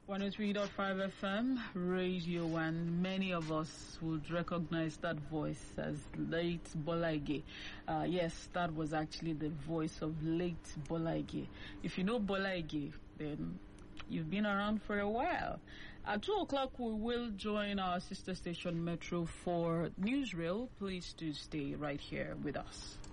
103.5 FM, Radio 1. Many of us would recognize that voice as late Bola Ige. Yes, that was actually the voice of late Bola Ige. If you know Bola Ige, then you've been around for a while. At 2 o'clock, we will join our sister station Metro for Newsreel. Please do stay right here with us.